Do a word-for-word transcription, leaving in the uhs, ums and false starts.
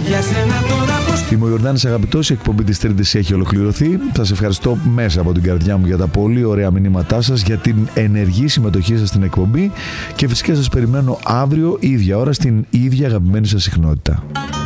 Για σένα τώρα πως... Είμαι ο Ιορδάνης Αγαπητός, η εκπομπή της Τρίτης έχει ολοκληρωθεί. Σας ευχαριστώ μέσα από την καρδιά μου για τα πολύ ωραία μηνύματά σας, για την ενεργή συμμετοχή σας στην εκπομπή και φυσικά σας περιμένω αύριο ίδια ώρα στην ίδια αγαπημένη σας συχνότητα.